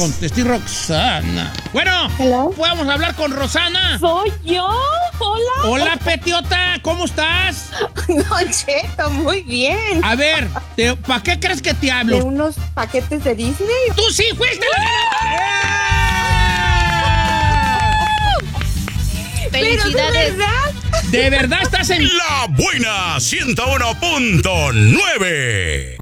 contesté Roxana. Bueno, Hello. ¿podemos hablar con Rosana? ¿Soy yo? Hola. Hola, Petiota, ¿cómo estás? Don Cheto, muy bien. A ver, ¿para qué crees que te ¿De hablo? unos paquetes de Disney? ¡Tú sí fuiste la ganadora! Pero de verdad. ¿De verdad estás en La Buena 101.9.